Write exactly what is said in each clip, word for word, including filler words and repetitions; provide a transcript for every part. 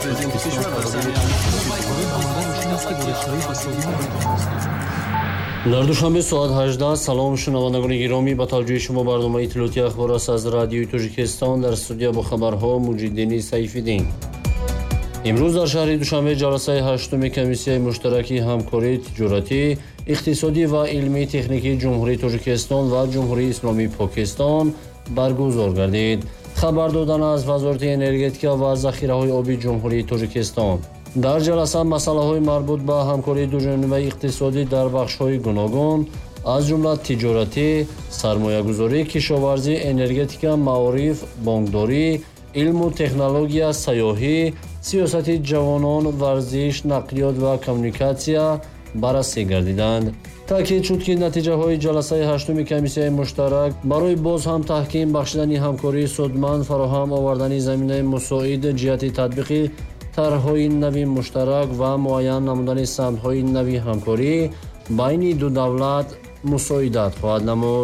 дар душанбе соат ҳаждаҳ салом шунавандагони гиромӣ, ба тавҷӯҳи шумо барномаи иттилоъоти ахбор аст аз радиои Тоҷикистон. дар студия бо хабарҳо Муҷиддини Сайфиддин. имрӯз дар шаҳри Душанбе ҷаласаи ҳаштуми комиссияи муштаракии ҳамкории тиҷоратӣ, иқтисодӣ ва илмии техникии ҷумҳурии Тоҷикистон ва ҷумҳурии Исломии Покистон баргузор гардид. хабар доданд аз вазорати энергетика ва захираҳои оби ҷумҳурии Тоҷикистон. дар ҷаласа масъалаҳои марбут ба ҳамкории дуҷонибаи иқтисодӣ дар бахшҳои гуногун аз ҷумла тиҷоратӣ, сармоягузорӣ, кишоварзӣ, энергетика, маориф, бонкдорӣ, илму технология, сайёҳӣ, сиёсати ҷавонон, варзиш, нақлиёт ва коммуникатсия баррасӣ гардиданд. таъкид шуд, ки натиҷаҳои ҷаласаи ҳаштуми комиссияи муштарак барои боз ҳам таҳким бахшидани ҳамкории судманд, фароҳам овардани заминаи мусоид ҷиҳати татбиқи тарҳҳои нави муштарак ва муайян намудани самтҳои нави ҳамкорӣ байни ду давлат мусоидат хоҳад намуд.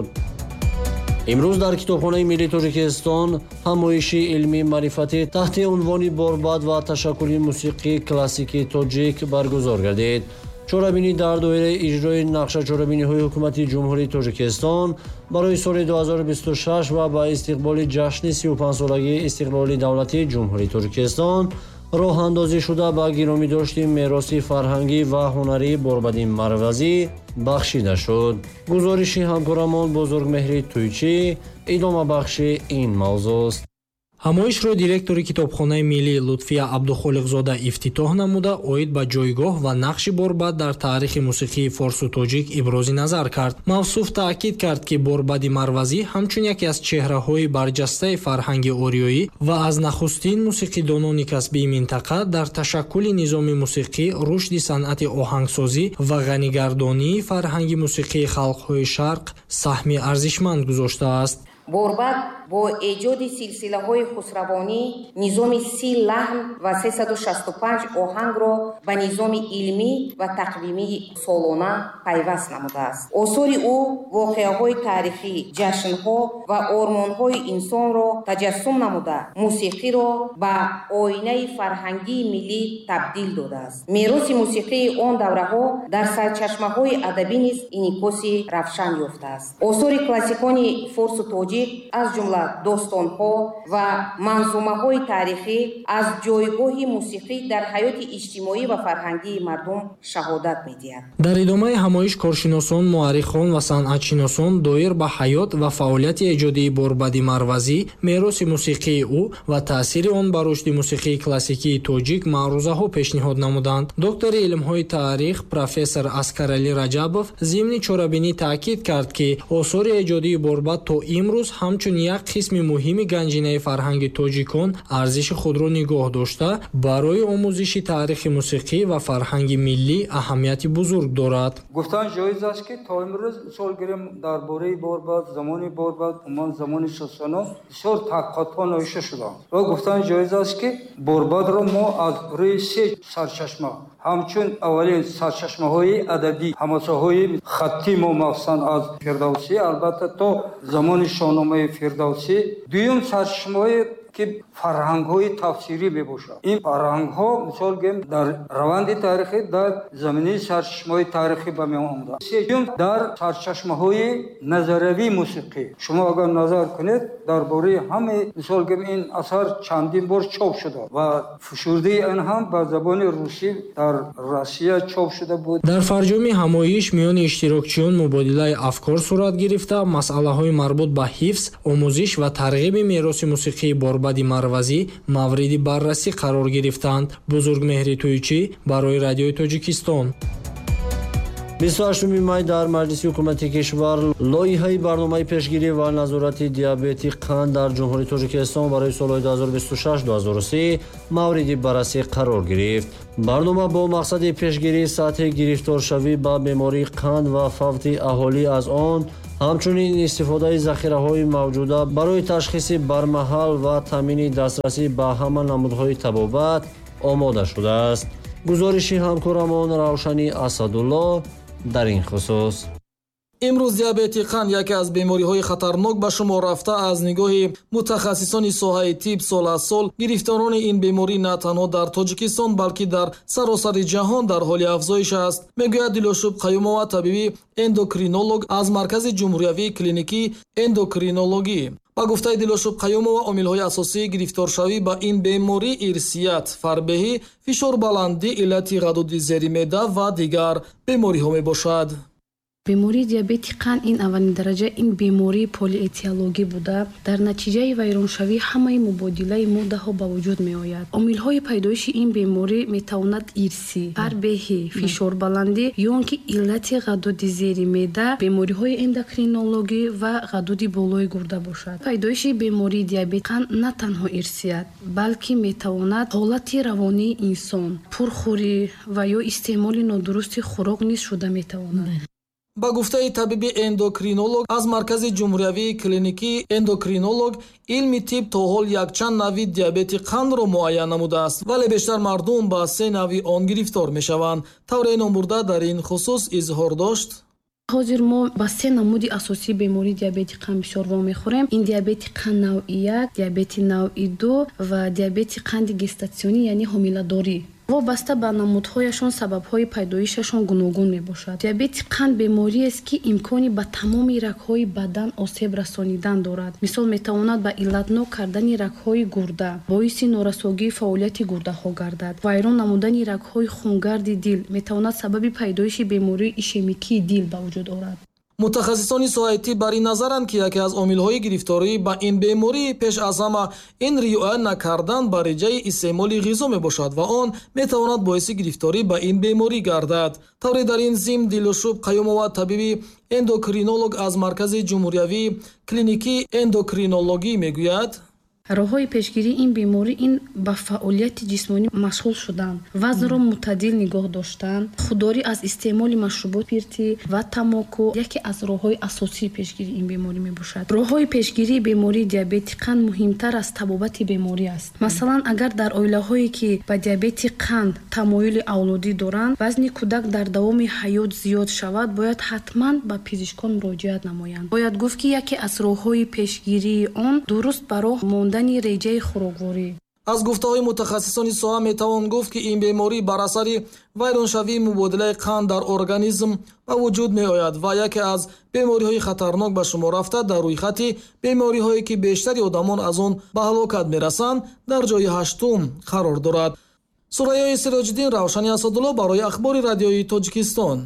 имрӯз дар Китобхонаи Миллии Тоҷикистон ҳамоиши илмии маърифатӣ таҳти унвони борбад ва ташаккули мусиқии классикии тоҷик баргузор гардид. чорабинӣ дар доираи иҷрои нақшачорабиниҳои ҳукумати ҷумҳурии Тоҷикистон барои соли ду ҳазору бисту шаш ва ба истиқболи ҷашни сию панҷсолагии истиқлоли давлатии ҷумҳурии Тоҷикистон роҳандозӣ шуда ба гиромидошти мероси фарҳангӣ ва ҳунарии борбади марвазӣ бахшида шуд. гузориши ҳамкорамон Бузургмеҳри Тӯйчӣ идомабахши ин мавзӯъст. ҳамоишро директори Китобхонаи Миллӣ Лутфия Абдухолиқзода ифтитоҳ намуда оид ба ҷойгоҳ ва нақши борбад дар таърихи мусиқии форсу тоҷик ибрози назар кард. мавсуф таъкид кард, ки борбади марвазӣ ҳамчун яке аз чеҳраҳои барҷастаи фарҳанги ориёӣ ва аз нахустин мусиқидонони касбии минтақа дар ташаккули низоми мусиқӣ, рушди санъати оҳангсозӣ ва ғанигардонии фарҳанги мусиқии халқҳои Шарқ саҳми арзишманд гузоштааст. борбад бо эҷоди силсилаҳои хусравонӣ низоми си лаҳн ва сесаду шасту панҷ оҳангро ба низоми илмӣ ва тақвимии солона пайваст намудааст. осори ӯ воқеаҳои таърихӣ, ҷашнҳо ва ормонҳои инсонро таҷассум намуда, мусиқиро ба оинаи фарҳангии миллӣ табдил додааст. мероси мусиқии он давраҳо дар сарчашмаҳои адабӣ низ инъикоси равшан ёфтааст. осори классикони форсу тоҷик аз ҷумла достонҳо ва манзумаҳои таърихӣ аз ҷойгоҳи мусиқӣ дар ҳаёти иҷтимоӣ ва фарҳангии мардум шаҳодат медиҳад. дар идомаи ҳамоиш коршиносон, муаррихон ва санъатшиносон доир ба ҳаёт ва фаъолияти эҷодии борбади марвазӣ, мероси мусиқии ӯ ва таъсири он ба рушди мусиқии классикии тоҷик маърузаҳо пешниҳод намуданд. доктори илмҳои таърих профессор Аскаралӣ Раҷабов зимни чорабинӣ таъкид кард, ки осори эҷодии борбад то имрӯз ҳамчун як қисми муҳими ганҷинаи фарҳанги тоҷикон арзиши худро нигоҳ дошта, барои омӯзиши таърихи мусиқӣ ва фарҳанги миллӣ аҳамияти бузург дорад. гуфтан ҷоиз аст, ки то имрӯз мисол гирем дар бораи борбад, замони борбад, умуман замони шастона бисёр таҳқиқотҳо ноиша шуданд. ва гуфтан ҷоиз аст, ки борбадро мо аз рӯи се сарчашма, ҳамчун аввалин сарчашмаҳои адабӣ, ҳамосаҳои хаттӣ мо махсусан аз Фирдавсӣ, албатта то замони шоҳномаи Фирдавсӣ, дуюм сарчашмаҳои ки фарҳангҳои тавсирӣ мебошад. ин фарҳангҳо мисол гем дар раванди таърихӣ дар заминаи сарчашмаҳои таърихӣ ба меон омаданд. сеюм дар сарчашмаҳои назаравии мусиқӣ. шумо агар назар кунед, дар бораи ҳамаи мисол гем ин асар чандин бор чоп шуда ва фушурдаи он ҳам ба забони русӣ дар Россия чоп шуда буд. дар фарҷоми ҳамоиш миёни иштирокчиён мубодилаи афкор сурат гирифта, масъалаҳои марбут ба ҳифз, омӯзиш ва тарғиби мероси мусиқии борбади марвазӣ мавриди баррасӣ қарор гирифтанд. Бузургмеҳри Тӯйчӣ барои Радиои Тоҷикистон. бисту ҳаштуми май дар Маҷлиси ҳукумати кишвар лоиҳаи барномаи пешгирӣ ва назорати диабети қанд дар ҷумҳурии Тоҷикистон барои солҳои ду ҳазору бисту шаш - ду ҳазору си мавриди баррасӣ қарор гирифт. барнома бо мақсади пешгирии сатҳи гирифторшавӣ ба бемории қанд ва фавти аҳолӣ аз он, ҳамчунин истифодаи захираҳои мавҷуда барои ташхиси бармаҳал ва таъмини дастрасӣ ба ҳама намудҳои табобат омода шудааст. гузориши ҳамкорамон Равшани Асадулло дар ин хусус. имрӯз диабети қанд яке аз бемориҳои хатарнок ба шумор рафта, аз нигоҳи мутахассисони соҳаи тиб сол аз сол гирифторони ин беморӣ на танҳо дар Тоҷикистон, балки дар саросари ҷаҳон дар ҳоли афзоиш аст, мегӯяд Дилошуб Қаюмова, табиби эндокринолог аз Маркази ҷумҳуриявии клиникии эндокринологӣ. ба гуфтаи Дилошуб Қаюмова, омилҳои асосии гирифторшавӣ ба ин беморӣ ирсият, фарбеҳӣ, фишорбаландӣ, иллати ғадуди зери меъда ва дигар бемориҳо мебошад. бемории диабети қанд ин аввалин дараҷа ин бемории полиэтиологӣ буда дар натиҷаи вайроншавии ҳамаи мубодилаи моддаҳо ба вуҷуд меояд. омилҳои пайдоиши ин беморӣ метавонад ирсӣ, фарбеҳӣ, фишорбаландӣ ё он ки иллати ғадуди зери меъда, бемориҳои эндокринологӣ ва ғадуди болои гурда бошад. пайдоиши бемории диабети қанд на танҳо ирсият, балки метавонад ҳолати равонии инсон, пурхӯрӣ ва ё истеъмоли нодурусти хӯрок низ шуда метавонад. ба гуфтаи табиби эндокринолог аз Маркази ҷумҳуриявии клиникии эндокринолог, илми тиб то ҳол якчанд нави диабети қандро муайян намудааст, вале бештар мардум ба се нави он гирифтор мешаванд. Тавре Номурда дар ин хусус изҳор дошт: ҳозир мо ба се намуди асосии бемории диабети қанд бисёр вомехӯрем. ин диабети қанд навъи як, диабети навъи ду ва диабети қанди гестатсионӣ, яъне ҳомиладорӣ. вобаста ба намудҳояшон сабабҳои пайдоишашон гуногун мебошад. диабети қанд бемориест ки имкони ба тамоми рагҳои бадан осеб расонидан дорад. мисол метавонад ба иллатнок кардани рагҳои гурда, боиси норасогии фаъолияти гурдаҳо гардад. вайрон намудани рагҳои хунгарди дил метавонад сабаби пайдоиши бемории ишемикии дил ба вуҷуд орад. мутахассисони соҳаи тиб бар ин назаранд, ки яке аз омилҳои гирифторӣ ба ин беморӣ пеш аз ҳама ин риоя накардан ба реҷаи истеъмоли ғизо мебошад ва он метавонад боиси гирифторӣ ба ин беморӣ гардад. тавре дар ин зим Дилошуб Қаюмова, табиби эндокринолог аз Маркази ҷумҳуриявии клиникии эндокринологӣ мегӯяд: роҳҳои пешгирии ин беморӣ ин ба фаъолияти ҷисмонӣ машғул шудан, вазнро мутадил нигоҳ доштан, худдорӣ аз истеъмоли машрубот спиртӣ ва тамоку яке аз роҳҳои асосии пешгирии ин беморӣ мебошад. роҳҳои пешгирии бемории диабети қанд муҳимтар аз табобати беморӣ аст. масалан, агар дар оилаҳое ки ба диабети қанд тамоюли авлодӣ доранд, вазни кӯдак дар давоми ҳаёт зиёд шавад, бояд ҳатман ба пизишкон муроҷиат намоянд. бояд гуфт ки яке аз роҳҳои пешгирии он дуруст ба роҳ мондани реҷаи хӯрокворӣ. аз гуфтаҳои мутахассисони соҳа метавон гуфт, ки ин беморӣ бар асари вайроншавии мубодилаи қанд дар организм ба вуҷуд меояд ва яке аз бемориҳои хатарнок ба шумор рафта, дар рӯйхати бемориҳое ки бештари одамон аз он ба ҳалокат мерасанд, дар ҷойи ҳаштум қарор дорад. Сурайёи Сироҷиддин, Равшани Асадулло барои ахбори радиои Тоҷикистон.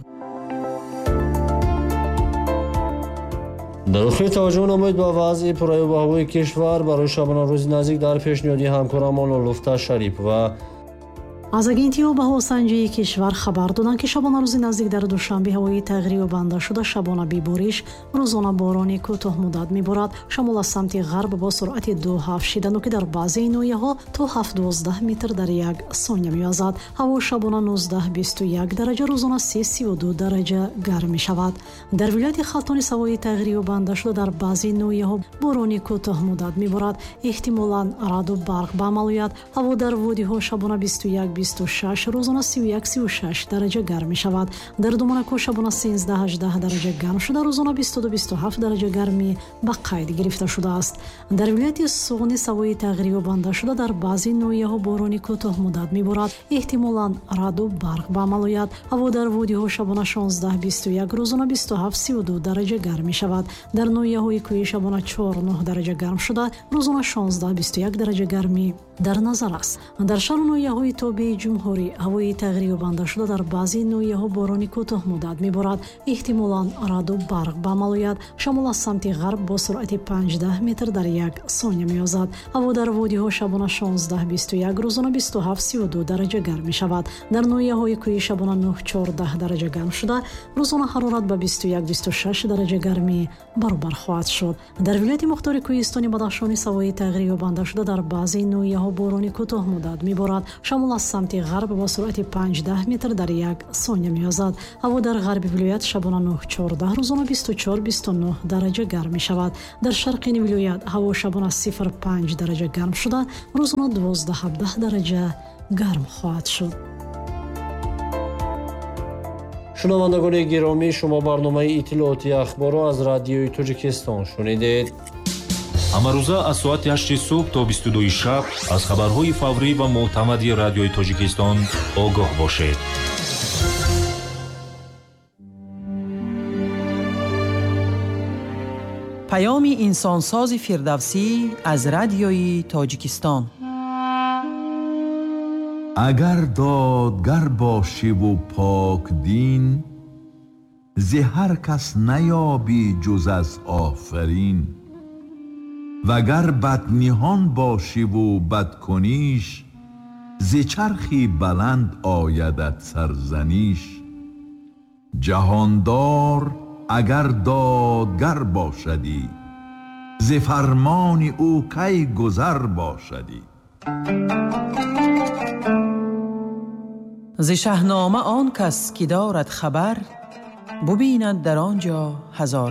дар охир таваҷҷӯҳ намоед ба вазъи пуррайёбу ҳавои кишвар барои шабонарӯзи наздик дар пешниҳоди ҳамкорамон Луфта Шарипова. аз агентии обу ҳавосанҷии кишвар хабар доданд, ки шабонарӯзи наздик дар душанбе ҳавои тағйирёб банда шуда, шабона бебориш, рӯзона борони кӯтоҳмуддат меборад. шамол аз самти ғарб бо суръати ду ҳафт шидану ки дар баъзеи ноҳияҳо то ҳафт дувоздаҳ метр дар як сония мевазад. ҳаво шабона нуздаҳ бисту як дараҷа, рӯзона се сиву ду дараҷа гарм мешавад. дар вилояти Халтонис ҳавои тағйирёб банда шуда, дар баъзеи ноҳияҳо борони кӯтоҳмуддат меборад. эҳтимолан раъду барқ ба амал ояд. ҳаво дар водиҳо шабона бисту як бисту шаш, рӯзона сиву як сиву шаш дараҷа гарм мешавад. дар думонако шабона сенздаҳ ҳаждаҳ дараҷа гарм шуда, рӯзона бисту ду бисту ҳафт дараҷа гармӣ ба қайд гирифта шудааст. дар вилояти Суғнис ҳавои тағйирёб банда шуда, дар баъзи ноҳияҳо борони кӯтоҳмуддат меборад. эҳтимолан раъду барқ ба амал ояд. ҳаво дар водиҳо шабона шонздаҳ бисту як, рӯзона бисту ҳафт сиву ду дараҷа гарм мешавад. дар ноҳияҳои кӯҳӣ шабона чор нӯҳ дараҷа гарм шуда, рӯзона шонздаҳ бисту як дараҷа гармӣ дар назар аст. дар шаҳру ноҳияҳои тобеи ҷумҳурӣ ҳавои тағйирёб банда шуда, дар баъзеи ноҳияҳо борони кӯтоҳмуддат меборад. эҳтимолан раъду барқ ба амал ояд. шамол аз самти ғарб бо суръати панҷдаҳ метр дар як сония меозад. ҳаво дар водиҳо шабона шонздаҳ бисту як, рӯзона бисту ҳафт сиву ду дараҷа гарм мешавад. дар ноҳияҳои кӯҳӣ шабона нӯҳ чордаҳ дараҷа гарм шуда, рӯзона ҳарорат ба бисту як бисту шаш дараҷа гармӣ баробар хоҳад шуд. дар вилояти мухтори кӯҳистони Бадахшонис ҳавои тағйирёб банда шуда, дар баъзеи ноҳияҳо борони кӯтоҳмуддат меборад. шамол аз самти ғарб бо суръати панҷдаҳ метр дар як сония меозад. ҳаво дар ғарби вилоят шабона нӯҳ чордаҳ, рӯзона бисту чор бисту нӯҳ дараҷа гарм мешавад. дар шарқини вилоят ҳаво шабона сифр панҷ дараҷа гарм шуда, рӯзона дувоздаҳ ҳабдаҳ дараҷа гарм хоҳад шуд. шунавандагони гиромӣ, шумо барномаи иттилооти ахборро аз радиои Тоҷикистон шунидед. ҳамарӯза аз соати ҳашти субҳ то бисту дуи шаб аз хабарҳои фаврӣ ва мӯътамади радиои Тоҷикистон огоҳ бошед. паёми инсонсози фирдавсӣ аз радиои Тоҷикистон. агар додгар бошиву покдин, зи ҳар кас наёбӣ ҷуз аз офарин. вагар бадниҳон бошиву бадкуниш, зи чархи баланд оядат сарзаниш. ҷаҳондор агар додгар бошадӣ, зи фармони ӯ кай гузар бошадӣ. зи шаҳнома он кас ки дорад хабар, бубинад дар он ҷо ҳазорон